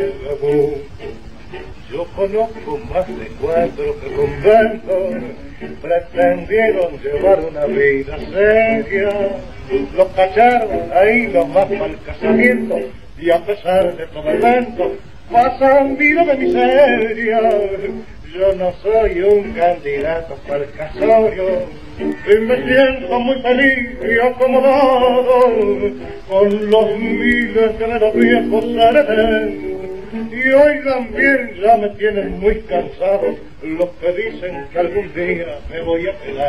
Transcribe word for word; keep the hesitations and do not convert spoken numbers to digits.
Yo conozco más de cuatro que conventos pretendieron llevar una vida seria. Los cacharon ahí nomás para el casamiento y a pesar de todo el vento pasan vida de miseria. Yo no soy un candidato para el casorio y me siento muy feliz y acomodado con los miles que de los viejos heredé. Y hoy también ya me tienen muy cansado los que dicen que algún día me voy a quedar.